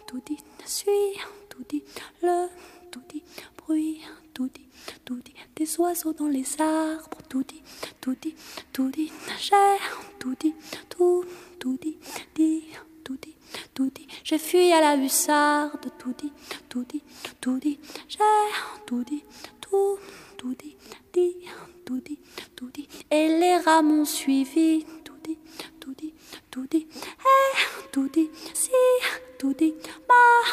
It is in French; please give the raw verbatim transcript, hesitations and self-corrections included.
tout dit, suis, tout dit, le, tout dit, bruit, tout dit, tout dit, des oiseaux dans les arbres, tout dit, tout dit, tout dit, j'ai, tout dit, tout, tout dit, dit, tout dit, tout dit, j'ai fui à la hussarde, tout dit, tout dit, tout dit, j'ai, tout dit, tout, tout dit, dit, tout dit, tout dit, et les rats m'ont suivi, tout dit, tout dit, tout dit, eh, tout dit, si, tout dit, ma.